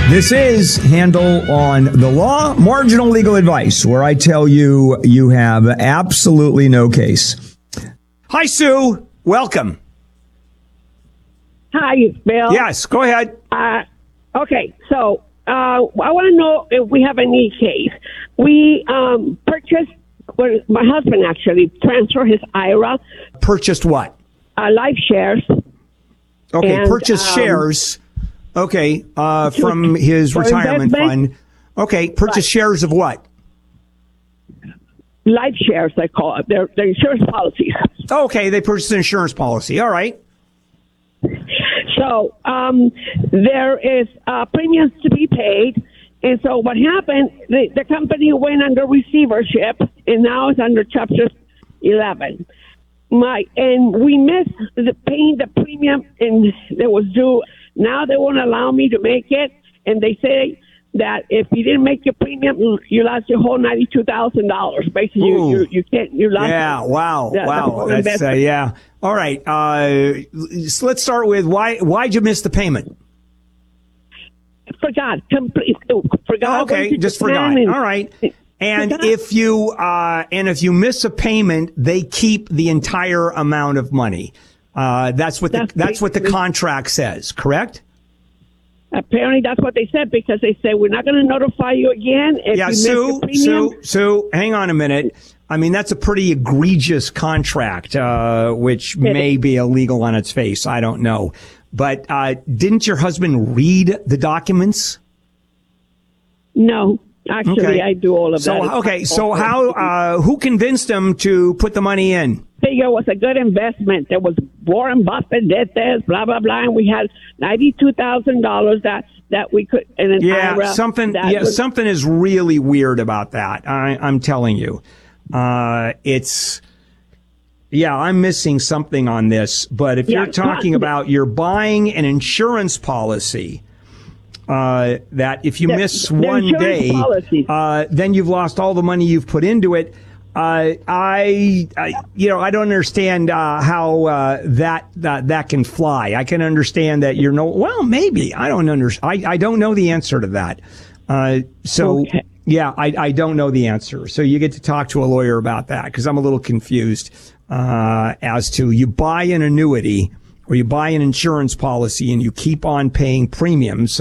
This is Handel on the Law, marginal legal advice, where I tell you you have absolutely no case. Hi, Sue. Welcome. Hi, Bill. Yes, go ahead. Okay, so I want to know if we have any case. We purchased, my husband actually transferred his IRA. Purchased what? Life shares. Okay, And, purchased shares. Okay, from his retirement fund. Okay, purchased shares of what? Life shares, they call it. They're insurance policies. Okay, they purchased an insurance policy. All right. So there is premiums to be paid. And so what happened, the company went under receivership, and now it's under Chapter 11. And we missed paying the premium, and that was due. Now they won't allow me to make it, and they say that if you didn't make your premium, you lost your whole $92,000. Basically, you can't. You lost. Yeah. Wow. Wow. That's yeah. All right. So let's start with why'd you miss the payment? Forgot. Forgot. Okay. Just forgot. All right. And if you miss a payment, they keep the entire amount of money. That's what the contract says, correct? Apparently, that's what they said, because they said, we're not going to notify you again if you miss your premium. Sue, hang on a minute. I mean, that's a pretty egregious contract, which may be illegal on its face. I don't know. But didn't your husband read the documents? No. Actually, okay. I do all of that. Okay, so who convinced him to put the money in? Figure it was a good investment. There was Warren Buffett did this, blah, blah, blah, and we had $92,000 that we could. And something is really weird about that. I'm telling you, I'm missing something on this. But if you're talking about you're buying an insurance policy. That if you miss one day, then you've lost all the money you've put into it. I don't understand how that can fly. I can understand that maybe I don't understand. I don't know the answer to that. I don't know the answer. So you get to talk to a lawyer about that, because I'm a little confused as to you buy an annuity or you buy an insurance policy and you keep on paying premiums.